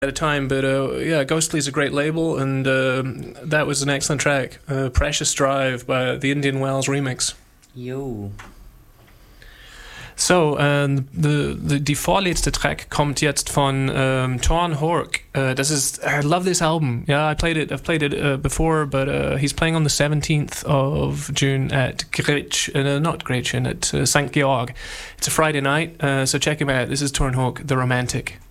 at a time, but yeah, Ghostly is a great label, and that was an excellent track. Precious Drive by the Indian Wells remix. Jo. So, die vorletzte Track kommt jetzt von Torn Hork. I love this album. Yeah, I've played it before, but he's playing on the 17th of June at not Gretchen, at St. Georg. It's a Friday night, so check him out. This is Torn Hork, The Romantic.